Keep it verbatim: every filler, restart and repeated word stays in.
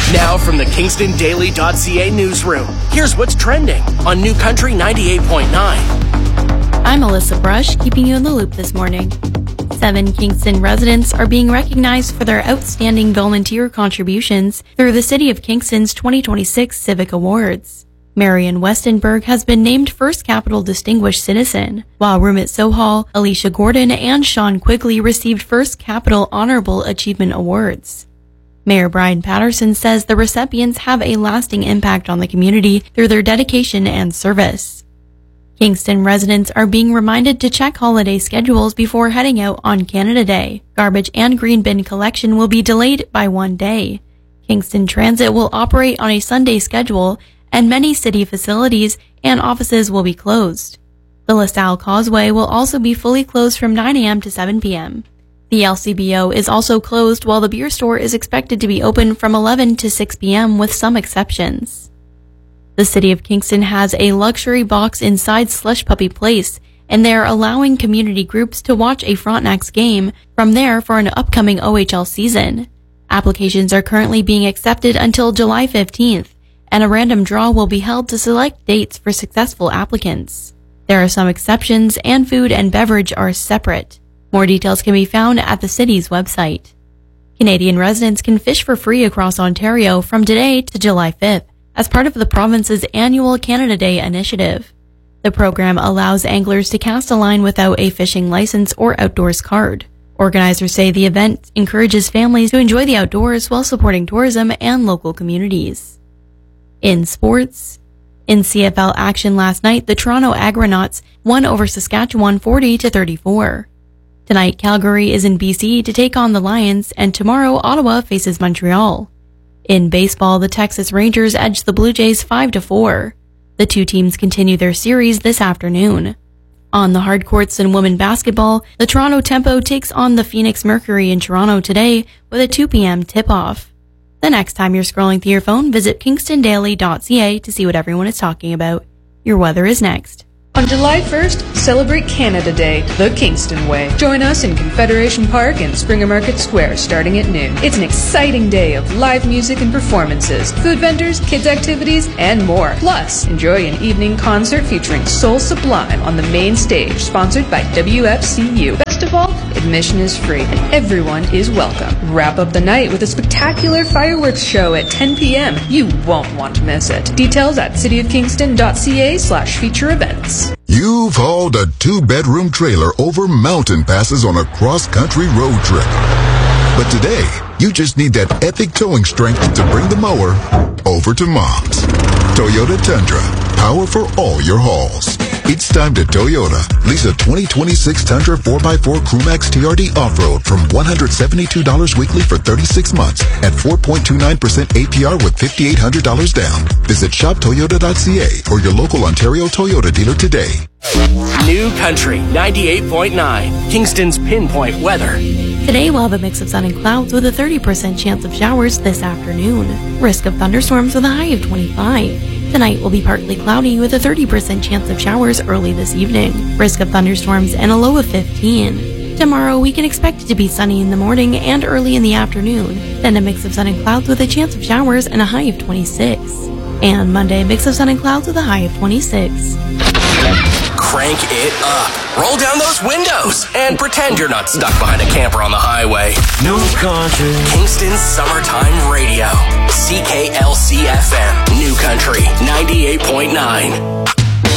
Now from the Kingston Daily dot C A newsroom, here's what's trending on New Country ninety-eight point nine. I'm Alyssa Brush, keeping you in the loop this morning. Seven Kingston residents are being recognized for their outstanding volunteer contributions through the City of Kingston's twenty twenty-six Civic Awards. Marion Westenberg has been named First Capital Distinguished Citizen, while Rumit Sohal, Alicia Gordon, and Sean Quigley received First Capital Honorable Achievement Awards. Mayor Brian Patterson says the recipients have a lasting impact on the community through their dedication and service. Kingston residents are being reminded to check holiday schedules before heading out on Canada Day. Garbage and green bin collection will be delayed by one day. Kingston Transit will operate on a Sunday schedule, and many city facilities and offices will be closed. The LaSalle Causeway will also be fully closed from nine a.m. to seven p.m. The L C B O is also closed, while the beer store is expected to be open from eleven to six p.m. with some exceptions. The City of Kingston has a luxury box inside Slush Puppy Place, and they're allowing community groups to watch a Frontenacs game from there for an upcoming O H L season. Applications are currently being accepted until July fifteenth, and a random draw will be held to select dates for successful applicants. There are some exceptions, and food and beverage are separate. More details can be found at the city's website. Canadian residents can fish for free across Ontario from today to July fifth as part of the province's annual Canada Day initiative. The program allows anglers to cast a line without a fishing license or outdoors card. Organizers say the event encourages families to enjoy the outdoors while supporting tourism and local communities. In sports, in C F L action last night, the Toronto Agronauts won over Saskatchewan forty to thirty-four. Tonight, Calgary is in B C to take on the Lions, and tomorrow, Ottawa faces Montreal. In baseball, the Texas Rangers edged the Blue Jays five to four. The two teams continue their series this afternoon. On the hard courts in women basketball, the Toronto Tempo takes on the Phoenix Mercury in Toronto today with a two p.m. tip-off. The next time you're scrolling through your phone, visit Kingston Daily dot C A to see what everyone is talking about. Your weather is next. On July first, celebrate Canada Day the Kingston way. Join us in Confederation Park and Springer Market Square starting at noon. It's an exciting day of live music and performances, food vendors, kids activities, and more. Plus, enjoy an evening concert featuring Soul Sublime on the main stage, sponsored by W F C U. Best of all, admission is free and everyone is welcome. Wrap up the night with a spectacular fireworks show at ten p.m. You won't want to miss it. Details at city of kingston dot c a slash feature events. You've hauled a two-bedroom trailer over mountain passes on a cross-country road trip. But today, you just need that epic towing strength to bring the mower over to Mom's. Toyota Tundra, power for all your hauls. It's time to Toyota. Lease a twenty twenty-six Tundra four by four Crewmax T R D Off-Road from one hundred seventy-two dollars weekly for thirty-six months at four point two nine percent A P R with five thousand eight hundred dollars down. Visit shop toyota dot c a or your local Ontario Toyota dealer today. New Country ninety-eight point nine, Kingston's pinpoint weather. Today we'll have a mix of sun and clouds with a thirty percent chance of showers this afternoon. Risk of thunderstorms with a high of twenty-five. Tonight will be partly cloudy with a thirty percent chance of showers early this evening. Risk of thunderstorms and a low of fifteen. Tomorrow we can expect it to be sunny in the morning and early in the afternoon. Then a mix of sun and clouds with a chance of showers and a high of twenty-six. And Monday, a mix of sun and clouds with a high of twenty-six. Crank it up. Roll down those windows and pretend you're not stuck behind a camper on the highway. New Country. Kingston's Summertime Radio. C K L C F M. New Country ninety-eight point nine.